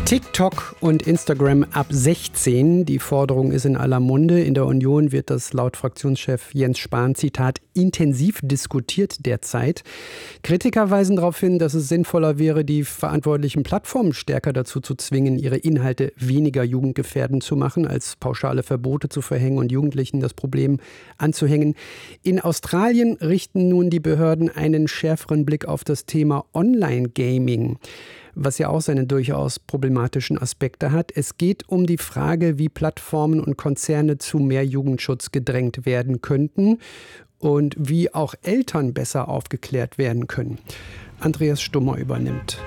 TikTok und Instagram ab 16. Die Forderung ist in aller Munde. In der Union wird das laut Fraktionschef Jens Spahn, Zitat, intensiv diskutiert derzeit. Kritiker weisen darauf hin, dass es sinnvoller wäre, die verantwortlichen Plattformen stärker dazu zu zwingen, ihre Inhalte weniger jugendgefährdend zu machen, als pauschale Verbote zu verhängen und Jugendlichen das Problem anzuhängen. In Australien richten nun die Behörden einen schärferen Blick auf das Thema Online-Gaming, was ja auch seine durchaus problematischen Aspekte hat. Es geht um die Frage, wie Plattformen und Konzerne zu mehr Jugendschutz gedrängt werden könnten und wie auch Eltern besser aufgeklärt werden können. Andreas Stummer übernimmt.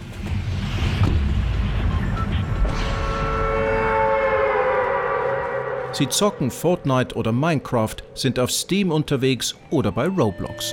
Sie zocken Fortnite oder Minecraft, sind auf Steam unterwegs oder bei Roblox.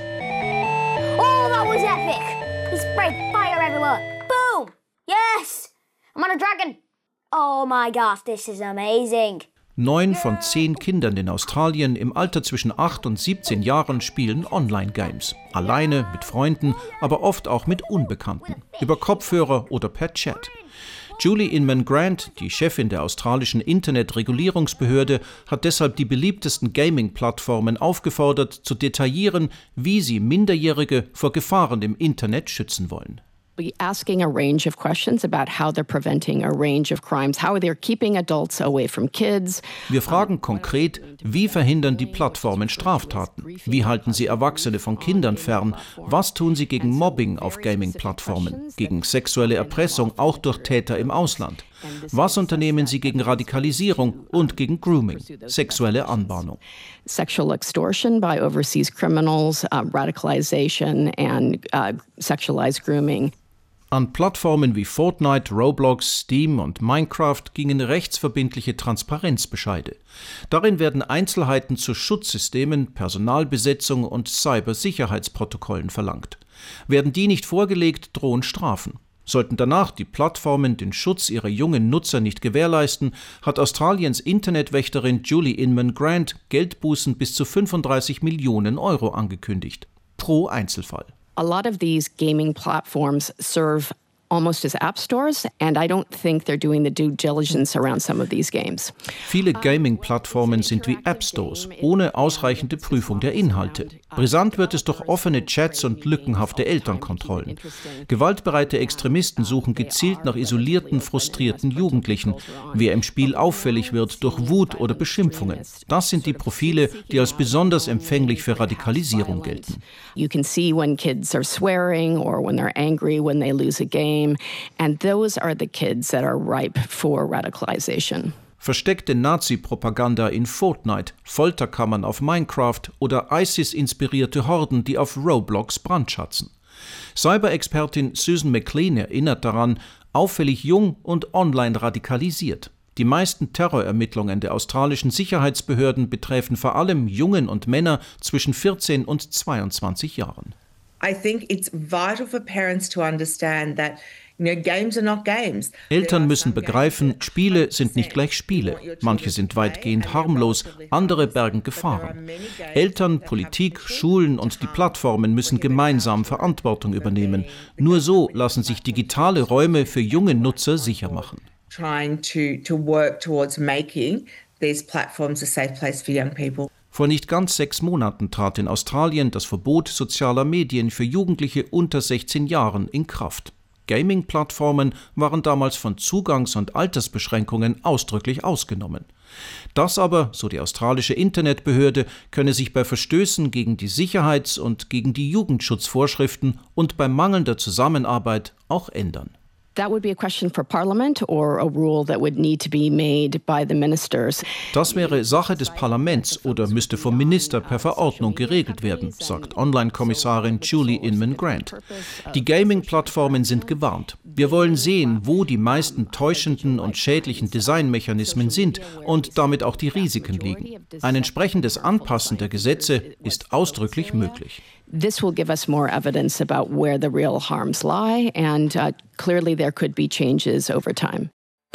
Oh, that was epic! He sprayed fire everywhere. Boom! Yes! I'm on a dragon! Oh my gosh, this is amazing! 9 von 10 Kindern in Australien im Alter zwischen 8 und 17 Jahren spielen Online-Games. Alleine, mit Freunden, aber oft auch mit Unbekannten. Über Kopfhörer oder per Chat. Julie Inman-Grant, die Chefin der australischen Internetregulierungsbehörde, hat deshalb die beliebtesten Gaming-Plattformen aufgefordert, zu detaillieren, wie sie Minderjährige vor Gefahren im Internet schützen wollen. Be asking a range of questions about how they're preventing a range of crimes, how they're keeping adults away from kids. Wir fragen konkret, wie verhindern die Plattformen Straftaten? Wie halten sie Erwachsene von Kindern fern? Was tun sie gegen Mobbing auf Gaming-Plattformen? Gegen sexuelle Erpressung, auch durch Täter im Ausland? Was unternehmen sie gegen Radikalisierung und gegen Grooming, sexuelle Anbahnung? Sexual extortion by overseas criminals, radicalization and sexualized grooming. An Plattformen wie Fortnite, Roblox, Steam und Minecraft gingen rechtsverbindliche Transparenzbescheide. Darin werden Einzelheiten zu Schutzsystemen, Personalbesetzung und Cybersicherheitsprotokollen verlangt. Werden die nicht vorgelegt, drohen Strafen. Sollten danach die Plattformen den Schutz ihrer jungen Nutzer nicht gewährleisten, hat Australiens Internetwächterin Julie Inman-Grant Geldbußen bis zu 35 Millionen Euro angekündigt. Pro Einzelfall. A lot of these gaming platforms serve almost as app stores, and I don't think they're doing the due diligence around some of these games. Viele Gaming-Plattformen sind wie App-Stores, ohne ausreichende Prüfung der Inhalte. Brisant wird es durch offene Chats und lückenhafte Elternkontrollen. Gewaltbereite Extremisten suchen gezielt nach isolierten, frustrierten Jugendlichen. Wer im Spiel auffällig wird durch Wut oder Beschimpfungen. Das sind die Profile, die als besonders empfänglich für Radikalisierung gelten. You can see when kids are swearing or when they're angry when they lose a game. And those are the kids that are ripe for radicalization. Versteckte Nazi-Propaganda in Fortnite, Folterkammern auf Minecraft oder ISIS-inspirierte Horden, die auf Roblox brandschatzen. Cyber-Expertin Susan McLean erinnert daran, auffällig jung und online radikalisiert. Die meisten Terrorermittlungen der australischen Sicherheitsbehörden betreffen vor allem Jungen und Männer zwischen 14 und 22 Jahren. I think it's vital for parents to understand that games are not games. Eltern müssen begreifen, Spiele sind nicht gleich Spiele. Manche sind weitgehend harmlos, andere bergen Gefahren. Eltern, Politik, Schulen und die Plattformen müssen gemeinsam Verantwortung übernehmen. Nur so lassen sich digitale Räume für junge Nutzer sicher machen. Trying to work towards making these platforms a safe place for young people. Vor nicht ganz 6 Monaten trat in Australien das Verbot sozialer Medien für Jugendliche unter 16 Jahren in Kraft. Gaming-Plattformen waren damals von Zugangs- und Altersbeschränkungen ausdrücklich ausgenommen. Das aber, so die australische Internetbehörde, könne sich bei Verstößen gegen die Sicherheits- und gegen die Jugendschutzvorschriften und bei mangelnder Zusammenarbeit auch ändern. That would be a question for Parliament or a rule that would need to be made by the ministers. Das wäre Sache des Parlaments oder müsste vom Minister per Verordnung geregelt werden, sagt Online-Kommissarin Julie Inman-Grant. Die Gaming-Plattformen sind gewarnt. Wir wollen sehen, wo die meisten täuschenden und schädlichen Designmechanismen sind und damit auch die Risiken liegen. Ein entsprechendes Anpassen der Gesetze ist ausdrücklich möglich. This will give us more evidence about where the real harms lie, and clearly there could be changes over time.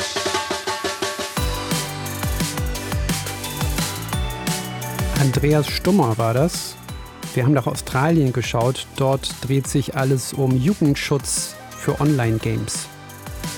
Andreas Stummer war das. Wir haben nach Australien geschaut. Dort dreht sich alles um Jugendschutz für Online-Games.